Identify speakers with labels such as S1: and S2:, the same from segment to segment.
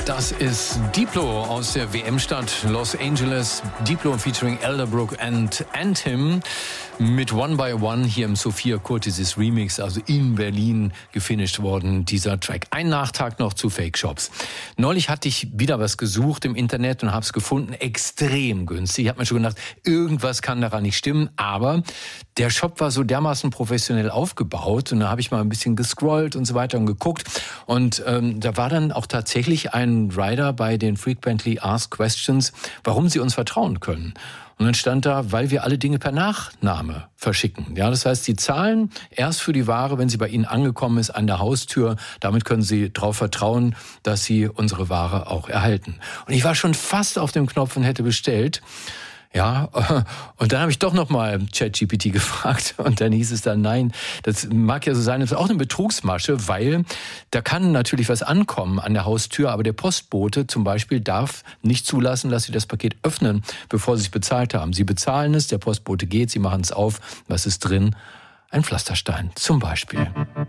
S1: Das ist Diplo aus der WM-Stadt Los Angeles. Diplo featuring Elderbrook and Anthem mit One by One hier im Sophia Curtis Remix, also in Berlin gefinisht worden, dieser Track. Ein Nachtrag noch zu Fake Shops. Neulich hatte ich wieder was gesucht im Internet und habe es gefunden, extrem günstig. Ich habe mir schon gedacht, irgendwas kann daran nicht stimmen, aber der Shop war so dermaßen professionell aufgebaut und da habe ich mal ein bisschen gescrollt und so weiter und geguckt und da war dann auch tatsächlich ein Rider bei den Frequently Asked Questions, warum sie uns vertrauen können. Und dann stand da, weil wir alle Dinge per Nachname verschicken. Ja, das heißt, Sie zahlen erst für die Ware, wenn sie bei Ihnen angekommen ist, an der Haustür. Damit können Sie darauf vertrauen, dass Sie unsere Ware auch erhalten. Und ich war schon fast auf dem Knopf und hätte bestellt. Ja, und dann habe ich doch nochmal ChatGPT gefragt und dann hieß es dann, nein, das mag ja so sein, das ist auch eine Betrugsmasche, weil da kann natürlich was ankommen an der Haustür, aber der Postbote zum Beispiel darf nicht zulassen, dass Sie das Paket öffnen, bevor Sie es bezahlt haben. Sie bezahlen es, der Postbote geht, Sie machen es auf, was ist drin? Ein Pflasterstein zum Beispiel.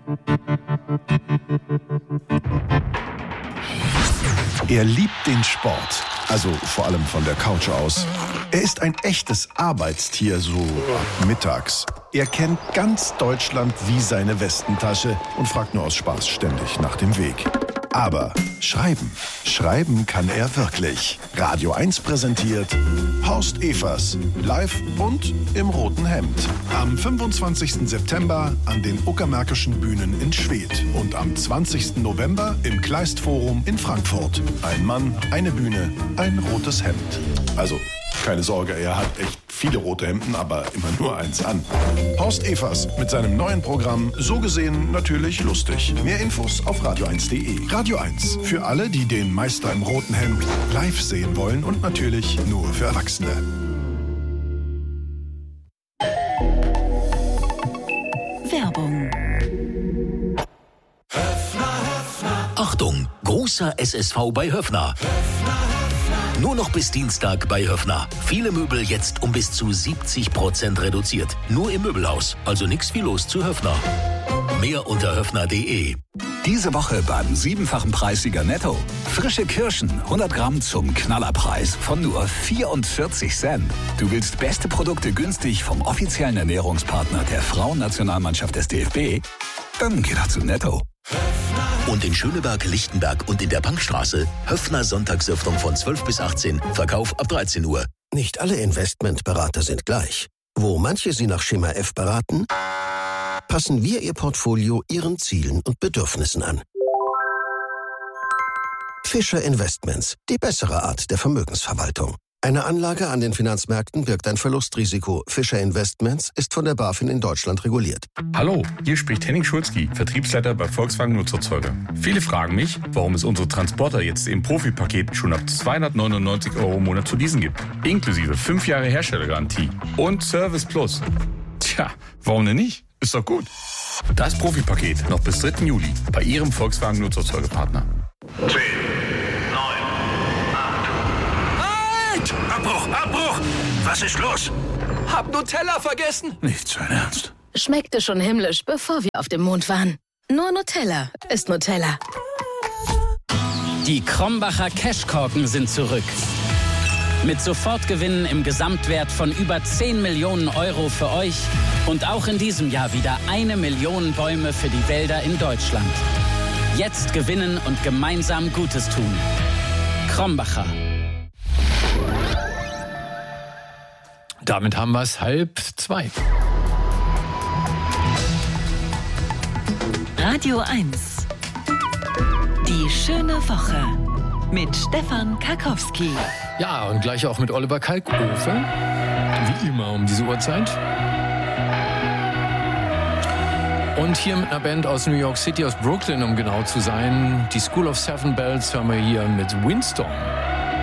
S2: Er liebt den Sport, also vor allem von der Couch aus. Er ist ein echtes Arbeitstier, so mittags. Er kennt ganz Deutschland wie seine Westentasche und fragt nur aus Spaß ständig nach dem Weg. Aber schreiben kann er wirklich. Radio 1 präsentiert Horst Evers, live und im roten Hemd. Am 25. September an den Uckermärkischen Bühnen in Schwedt und am 20. November im Kleistforum in Frankfurt. Ein Mann, eine Bühne, ein rotes Hemd. Also, keine Sorge, er hat echt viele rote Hemden, aber immer nur eins an. Horst Evers mit seinem neuen Programm, so gesehen natürlich lustig. Mehr Infos auf radio1.de. Radio 1, für alle, die den Meister im roten Hemd live sehen wollen und natürlich nur für Erwachsene.
S3: Werbung.
S4: Achtung, großer SSV bei Höffner. Nur noch bis Dienstag bei Höffner. Viele Möbel jetzt um bis zu 70% reduziert. Nur im Möbelhaus. Also nix wie los zu Höffner. Mehr unter höffner.de.
S5: Diese Woche beim 7-fachen Preissieger Netto. Frische Kirschen, 100 Gramm zum Knallerpreis von nur 44 Cent. Du willst beste Produkte günstig vom offiziellen Ernährungspartner der Frauennationalmannschaft des DFB? Dann geh doch zu Netto.
S4: Und in Schöneberg, Lichtenberg und in der Bankstraße Höffner Sonntagsöffnung von 12 bis 18, Verkauf ab 13 Uhr.
S6: Nicht alle Investmentberater sind gleich. Wo manche Sie nach Schema F beraten, passen wir Ihr Portfolio Ihren Zielen und Bedürfnissen an. Fischer Investments, die bessere Art der Vermögensverwaltung. Eine Anlage an den Finanzmärkten birgt ein Verlustrisiko. Fischer Investments ist von der BaFin in Deutschland reguliert.
S7: Hallo, hier spricht Henning Schulzki, Vertriebsleiter bei Volkswagen Nutzerzeuger. Viele fragen mich, warum es unsere Transporter jetzt im Profipaket schon ab 299 € im Monat zu leasen gibt. Inklusive 5 Jahre Herstellergarantie und Service Plus. Tja, warum denn nicht? Ist doch gut. Das Profipaket noch bis 3. Juli bei Ihrem Volkswagen Nutzerzeugerpartner.
S8: 10, 9, 8. Abbruch! Was ist los?
S9: Hab Nutella vergessen.
S7: Nicht sein Ernst.
S3: Schmeckte schon himmlisch, bevor wir auf dem Mond waren. Nur Nutella ist Nutella.
S10: Die Krombacher Cashkorken sind zurück. Mit Sofortgewinnen im Gesamtwert von über 10 Millionen € für euch und auch in diesem Jahr wieder 1 Million Bäume für die Wälder in Deutschland. Jetzt gewinnen und gemeinsam Gutes tun. Krombacher.
S1: Damit haben wir es 1:30.
S3: Radio 1. Die schöne Woche mit Stefan Karkowski.
S1: Ja, und gleich auch mit Oliver Kalkofe. Wie immer um diese Uhrzeit. Und hier mit einer Band aus New York City, aus Brooklyn, um genau zu sein. Die School of Seven Bells hören wir hier mit Windstorm.